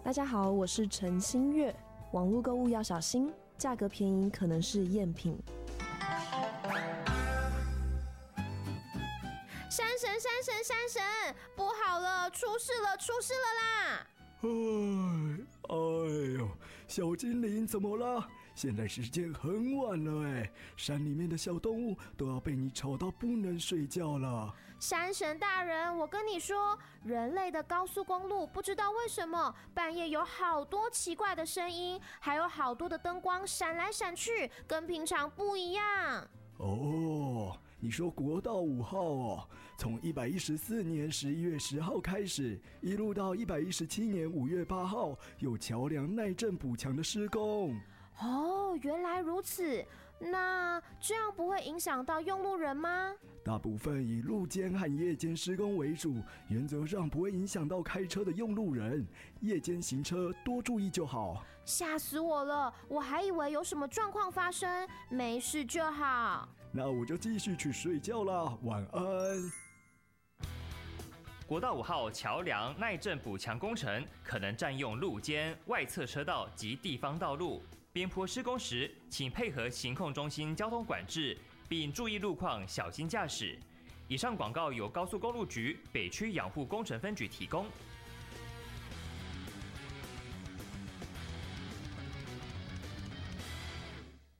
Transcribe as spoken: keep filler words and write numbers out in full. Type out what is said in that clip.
大家好，我是陈新月。网络购物要小心，价格便宜可能是赝品。 山神，山神，山神，不好了，出事了，出事了啦！ 哎，哎呦，小精灵怎么了？现在时间很晚了哎，山里面的小动物都要被你吵到不能睡觉了。 山神大人，我跟你说，人类的高速公路不知道为什么半夜有好多奇怪的声音，还有好多的灯光闪来闪去，跟平常不一样。 哦，你说国道五号哦，从一百一十四年十一月十号开始，一路到一百一十七年五月八号，有桥梁耐震补强的施工。 哦，原来如此。那这样不会影响到用路人吗？ 大部分以路间和夜间施工为主，原则上不会影响到开车的用路人。夜间行车多注意就好。 吓死我了，我还以为有什么状况发生，没事就好。 那我就继续去睡觉啦，晚安。 国道五号桥梁耐震补强工程可能占用路肩、外侧车道及地方道路。边坡施工时，请配合行控中心交通管制，并注意路况，小心驾驶。以上广告由高速公路局北区养护工程分局提供。